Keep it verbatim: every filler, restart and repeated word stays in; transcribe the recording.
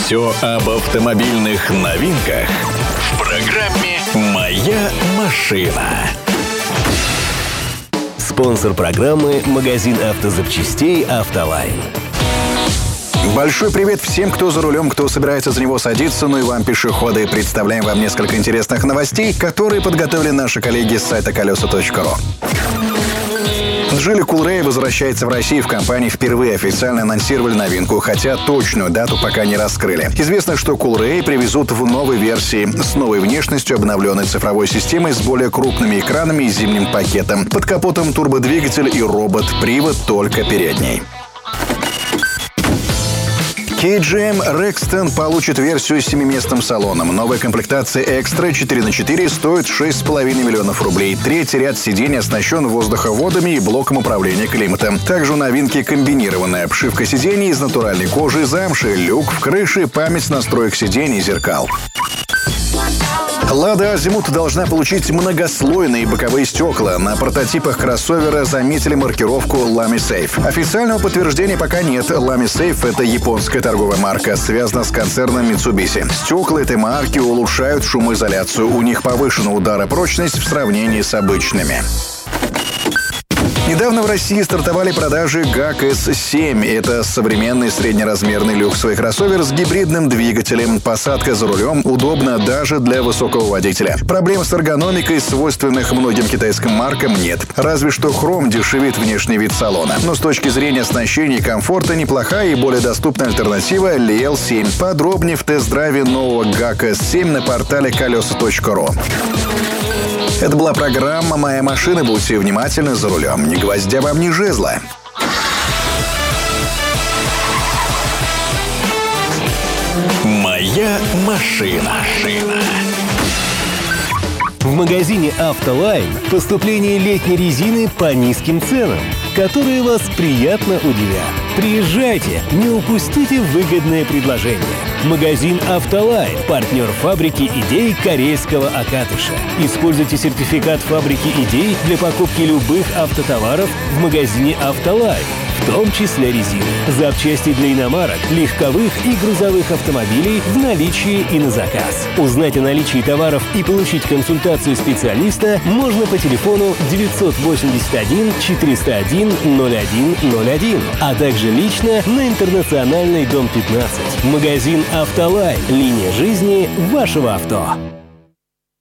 Все об автомобильных новинках в программе «Моя машина». Спонсор программы — магазин автозапчастей «Автолайн». Большой привет всем, кто за рулем, кто собирается за него садиться, ну и вам, пешеходы. Представляем вам несколько интересных новостей, которые подготовили наши коллеги с сайта колеса точка ру. Джили Coolray возвращается в Россию. В компании впервые официально анонсировали новинку, хотя точную дату пока не раскрыли. Известно, что Coolray привезут в новой версии с новой внешностью, обновленной цифровой системой, с более крупными экранами и зимним пакетом. Под капотом турбодвигатель и робот-привод только передний. кей джи эм Rexton получит версию с семиместным салоном. Новая комплектация Extra четыре на четыре стоит шесть с половиной миллионов рублей. Третий ряд сидений оснащен воздуховодами и блоком управления климатом. Также у новинки комбинированная обшивка сидений из натуральной кожи и замши, люк в крыше, память настроек сидений и зеркал. Lada Azimut должна получить многослойные боковые стекла. На прототипах кроссовера заметили маркировку Lamy Safe. Официального подтверждения пока нет. Lamy Safe — это японская торговая марка, связана с концерном Mitsubishi. Стекла этой марки улучшают шумоизоляцию. У них повышена ударопрочность в сравнении с обычными. Недавно в России стартовали продажи гак эс семь. Это современный среднеразмерный люксовый кроссовер с гибридным двигателем. Посадка за рулем удобна даже для высокого водителя. Проблем с эргономикой, свойственных многим китайским маркам, нет. Разве что хром дешевит внешний вид салона. Но с точки зрения оснащения и комфорта неплохая и более доступная альтернатива ли эл семь. Подробнее в тест-драйве нового гак эс семь на портале колеса точка ру. Это была программа «Моя машина». Будьте внимательны за рулем. Ни гвоздя вам, ни жезла. «Моя машина». В магазине «Автолайн» поступление летней резины по низким ценам, которые вас приятно удивят. Приезжайте, не упустите выгодное предложение. Магазин «Автолайн» — партнер фабрики идей Карельского Акатыша. Используйте сертификат фабрики идей для покупки любых автотоваров в магазине «Автолайн», в том числе резины. Запчасти для иномарок, легковых и грузовых автомобилей в наличии и на заказ. Узнать о наличии товаров и получить консультацию специалиста можно по телефону девятьсот восемьдесят один четыреста один ноль один ноль один, а также лично на Интернациональной, дом пятнадцать. Магазин «Автолайн». Линия жизни вашего авто.